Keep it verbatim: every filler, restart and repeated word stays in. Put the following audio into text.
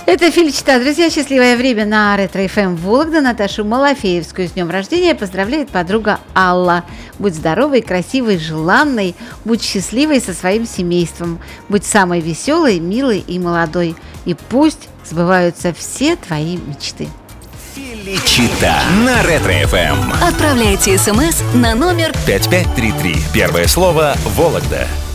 Это Филичита. Друзья, счастливое время на Ретро-эф эм Вологда. Наташу Малафеевскую с днем рождения поздравляет подруга Алла. Будь здоровой, красивой, желанной. Будь счастливой со своим семейством. Будь самой веселой, милой и молодой. И пусть сбываются все твои мечты. Филичита на Ретро-эф эм. Отправляйте смс на номер пять пять три три. Первое слово «Вологда».